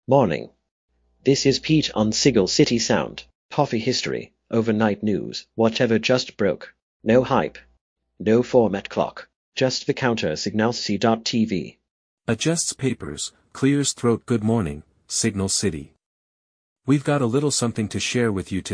Morning. This is Pete on Signal City Sound. Coffee history, overnight news, whatever just broke. No hype. No format clock. Just the counter signalcity.tv. Adjusts papers, clears throat. Good morning, Signal City. We've got a little something to share with you today.